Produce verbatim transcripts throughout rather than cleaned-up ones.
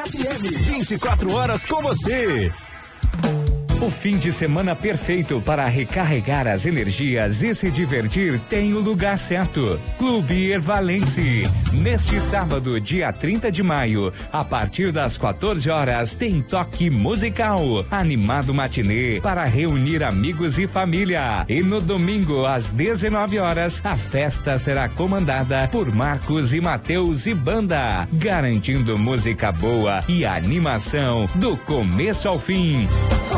F M, vinte e quatro horas com você. O fim de semana perfeito para recarregar as energias e se divertir tem o lugar certo. Clube Ervalense. Neste sábado, dia trinta de maio, a partir das quatorze horas, tem toque musical, animado matinê para reunir amigos e família. E no domingo, às dezenove horas, a festa será comandada por Marcos e Mateus e banda, garantindo música boa e animação do começo ao fim.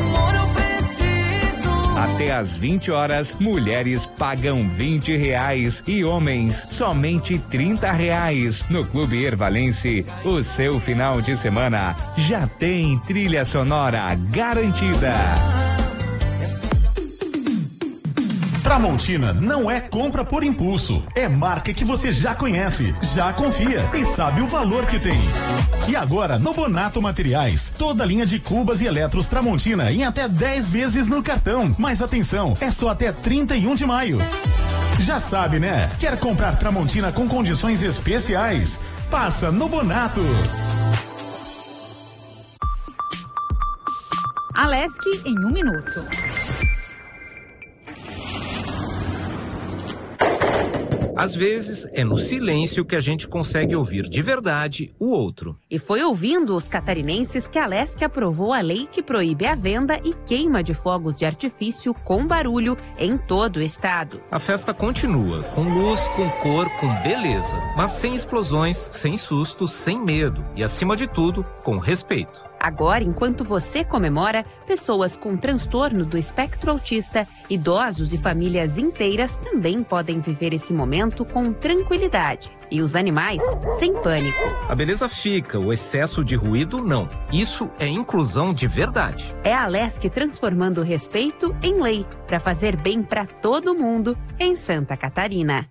Até às vinte horas, mulheres pagam vinte reais e homens somente trinta reais. No Clube Ervalense, o seu final de semana já tem trilha sonora garantida. Tramontina não é compra por impulso, é marca que você já conhece, já confia e sabe o valor que tem. E agora, no Bonato Materiais, toda linha de cubas e eletros Tramontina em até dez vezes no cartão. Mas atenção, é só até trinta e um de maio. Já sabe, né? Quer comprar Tramontina com condições especiais? Passa no Bonato. Alesc em um minuto. Às vezes, é no silêncio que a gente consegue ouvir de verdade o outro. E foi ouvindo os catarinenses que a Alesc aprovou a lei que proíbe a venda e queima de fogos de artifício com barulho em todo o estado. A festa continua, com luz, com cor, com beleza, mas sem explosões, sem sustos, sem medo e, acima de tudo, com respeito. Agora, enquanto você comemora, pessoas com transtorno do espectro autista, idosos e famílias inteiras também podem viver esse momento com tranquilidade. E os animais, sem pânico. A beleza fica, o excesso de ruído não. Isso é inclusão de verdade. É a Alesc transformando o respeito em lei, para fazer bem para todo mundo em Santa Catarina.